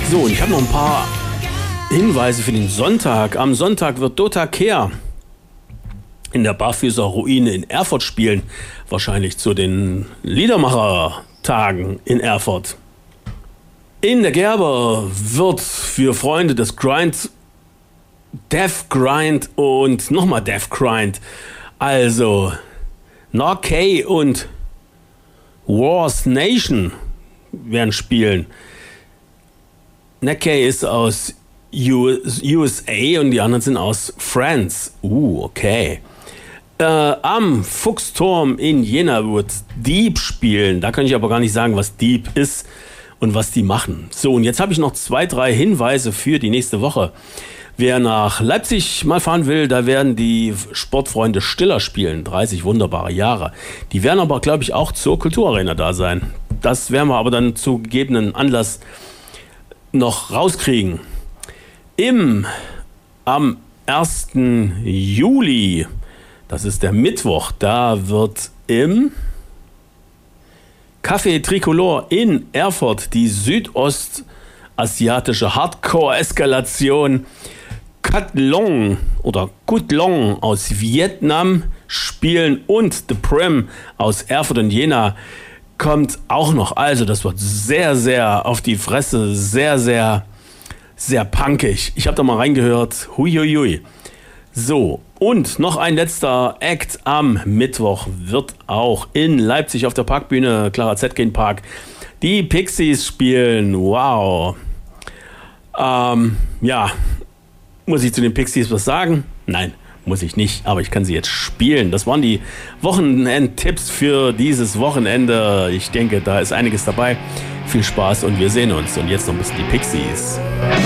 So, und ich habe noch ein paar Hinweise für den Sonntag. Am Sonntag wird Dota Kehr in der Barfüßer Ruine in Erfurt spielen. Wahrscheinlich zu den Liedermacher-Tagen in Erfurt. In der Gerber wird für Freunde des Grind Death Grind und nochmal Death Grind, also Narkay und Wars Nation werden spielen. Narkay ist aus USA und die anderen sind aus France. Okay. Am Fuchsturm in Jena wird Deep spielen. Da kann ich aber gar nicht sagen, was Deep ist und was die machen. So, und jetzt habe ich noch 2, 3 Hinweise für die nächste Woche. Wer nach Leipzig mal fahren will, da werden die Sportfreunde Stiller spielen. 30 wunderbare Jahre. Die werden aber, glaube ich, auch zur Kulturarena da sein. Das werden wir aber dann zu gegebenen Anlass noch rauskriegen. Am 1. Juli, das ist der Mittwoch, da wird im Café Tricolor in Erfurt die südostasiatische Hardcore-Eskalation Cut Long oder Cut Long aus Vietnam spielen und The Prim aus Erfurt und Jena kommt auch noch. Also das wird sehr, sehr auf die Fresse, sehr, sehr, sehr punkig. Ich habe da mal reingehört. Huiuiui. So, und noch ein letzter Act am Mittwoch wird auch in Leipzig auf der Parkbühne Clara Zetkin Park die Pixies spielen. Wow. Ja, muss ich zu den Pixies was sagen? Nein, muss ich nicht, aber ich kann sie jetzt spielen. Das waren die Wochenendtipps für dieses Wochenende. Ich denke, da ist einiges dabei. Viel Spaß und wir sehen uns. Und jetzt noch ein bisschen die Pixies.